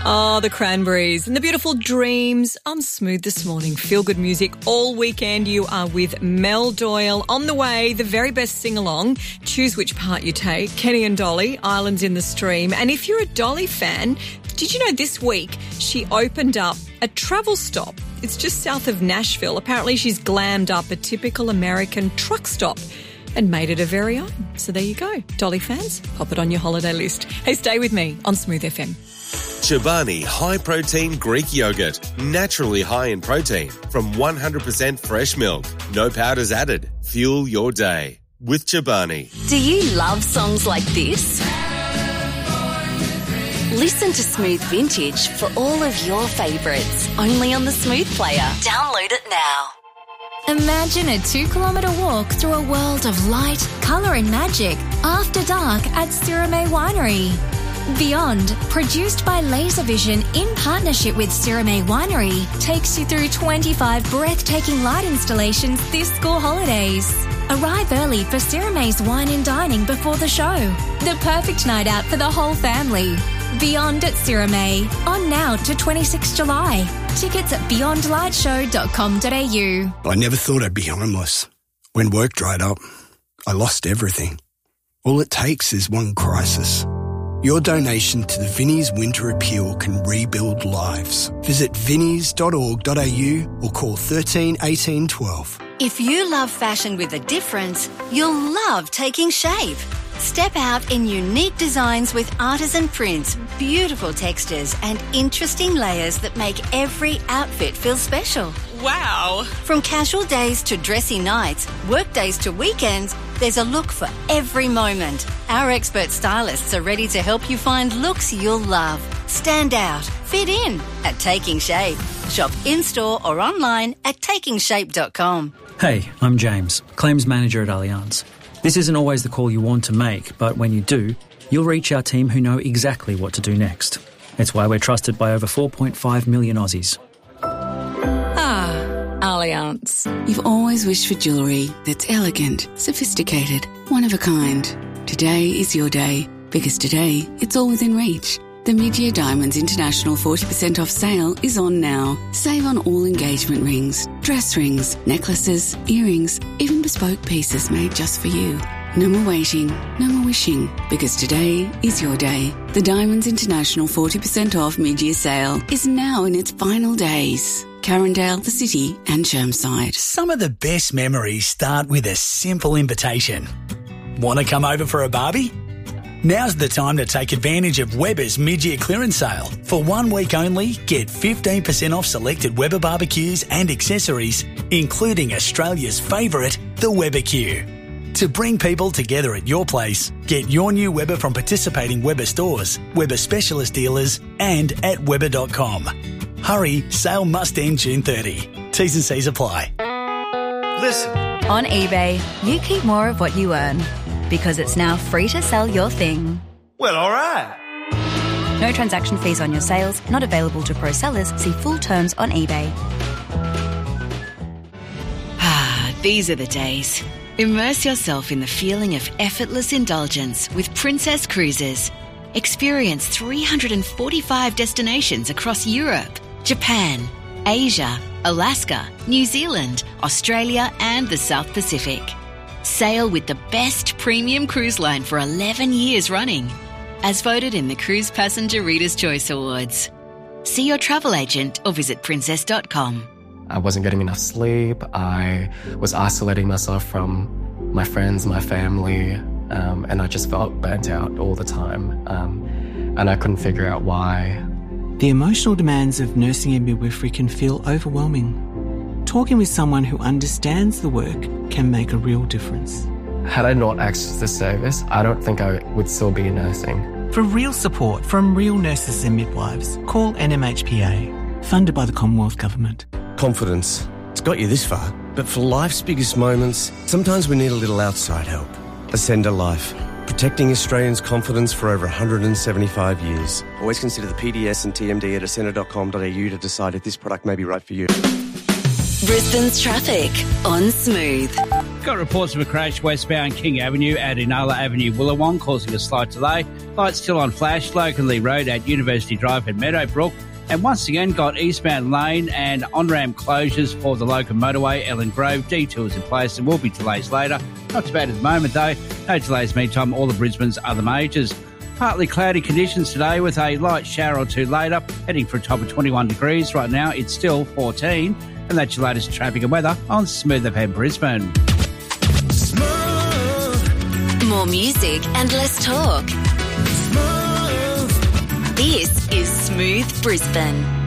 Oh, the Cranberries and the beautiful Dreams on Smooth this morning. Feel good music all weekend. You are with Mel Doyle. On the way, the very best sing-along. Choose which part you take. Kenny and Dolly, Islands in the Stream. And if you're a Dolly fan, did you know this week she opened up a travel stop? It's just south of Nashville. Apparently she's glammed up a typical American truck stop and made it her very own. So there you go. Dolly fans, pop it on your holiday list. Hey, stay with me on Smooth FM. Chobani High Protein Greek Yogurt. Naturally high in protein from 100% fresh milk. No powders added. Fuel your day with Chobani. Do you love songs like this? Listen to Smooth Vintage for all of your favourites. Only on the Smooth Player. Download it now. Imagine a 2-kilometre walk through a world of light, colour and magic after dark at Sirame Winery. Beyond, produced by Laservision in partnership with Sirame Winery, takes you through 25 breathtaking light installations this school holidays. Arrive early for Sirame's Wine and Dining before the show. The perfect night out for the whole family. Beyond at Sirame, on now to 26 July. Tickets at beyondlightshow.com.au. I never thought I'd be homeless. When work dried up, I lost everything. All it takes is one crisis. Your donation to the Vinnie's Winter Appeal can rebuild lives. Visit vinnies.org.au or call 13 18 12. If you love fashion with a difference, you'll love Taking Shape. Step out in unique designs with artisan prints, beautiful textures and interesting layers that make every outfit feel special. Wow. From casual days to dressy nights, work days to weekends, there's a look for every moment. Our expert stylists are ready to help you find looks you'll love. Stand out, fit in at Taking Shape. Shop in-store or online at takingshape.com. Hey, I'm James, Claims Manager at Allianz. This isn't always the call you want to make, but when you do, you'll reach our team who know exactly what to do next. It's why we're trusted by over 4.5 million Aussies. Allianz. You've always wished for jewellery that's elegant, sophisticated, one of a kind. Today is your day, because today it's all within reach. The Mid-Year Diamonds International 40% off sale is on now. Save on all engagement rings, dress rings, necklaces, earrings, even bespoke pieces made just for you. No more waiting, no more wishing, because today is your day. The Diamonds International 40% off mid-year sale is now in its final days. Carindale, the City and Chermside. Some of the best memories start with a simple invitation. Want to come over for a barbie? Now's the time to take advantage of Weber's mid-year clearance sale. For 1 week only, get 15% off selected Weber barbecues and accessories, including Australia's favourite, the Weber-Q. To bring people together at your place, get your new Weber from participating Weber stores, Weber specialist dealers and at Weber.com. Hurry, sale must end June 30. T's and C's apply. Listen. On eBay, you keep more of what you earn because it's now free to sell your thing. Well, all right. No transaction fees on your sales, not available to pro sellers. See full terms on eBay. These are the days. Immerse yourself in the feeling of effortless indulgence with Princess Cruises. Experience 345 destinations across Europe, Japan, Asia, Alaska, New Zealand, Australia and the South Pacific. Sail with the best premium cruise line for 11 years running, as voted in the Cruise Passenger Reader's Choice Awards. See your travel agent or visit princess.com. I wasn't getting enough sleep. I was isolating myself from my friends, my family, and I just felt burnt out all the time. And I couldn't figure out why. The emotional demands of nursing and midwifery can feel overwhelming. Talking with someone who understands the work can make a real difference. Had I not accessed this service, I don't think I would still be nursing. For real support from real nurses and midwives, call NMHPA, funded by the Commonwealth Government. Confidence. It's got you this far, but for life's biggest moments, sometimes we need a little outside help. Ascender Life. Protecting Australians' confidence for over 175 years. Always consider the PDS and TMD at ascender.com.au to decide if this product may be right for you. Brisbane's traffic on Smooth. Got reports of a crash westbound King Avenue at Inala Avenue, Wollongong, causing a slight delay. Lights still on flash, Loganley Road at University Drive at Meadowbrook. And once again, got eastbound lane and on-ramp closures for the local motorway, Ellen Grove. Detours in place. There will be delays later. Not too bad at the moment, though. No delays meantime. All of Brisbane's other majors. Partly cloudy conditions today with a light shower or two later. Heading for a top of 21 degrees. Right now, it's still 14. And that's your latest traffic and weather on Smooth FM Brisbane. More music and less talk. This is Smooth Brisbane.